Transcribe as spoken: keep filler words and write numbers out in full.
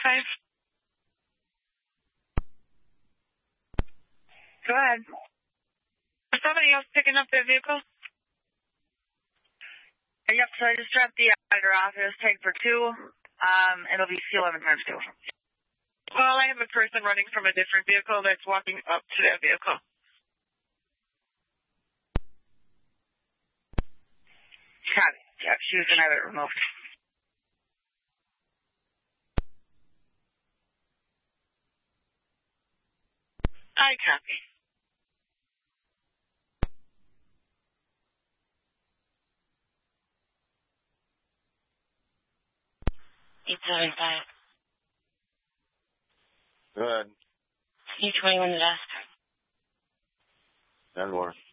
Okay. Go ahead. Is somebody else picking up their vehicle? Yep, so I just dropped the auditor off. It was tagged for two. Um, it'll be C eleven times two. Well, I have a person running from a different vehicle that's walking up to that vehicle. Copy. Yep, she was going to have it removed. I copy. eight seven five. Go ahead. C twenty-one to desk. ten more.